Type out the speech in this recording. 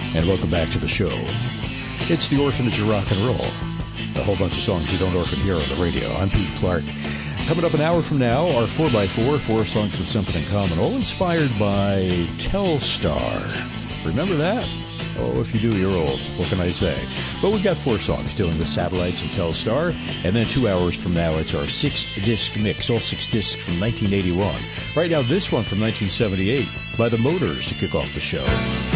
and welcome back to the show. It's the Orphanage of Rock and Roll, a whole bunch of songs you don't often hear on the radio. I'm Pete Clark. Coming up an hour from now, our 4x4, 4 songs with something in common, all inspired by Telstar. Remember that? Oh, if you do, you're old. What can I say? But we've got 4 songs dealing with satellites and Telstar. And then 2 hours from now, it's our 6-disc mix, all 6 discs from 1981. Right now, this one from 1978 by the Motors to kick off the show.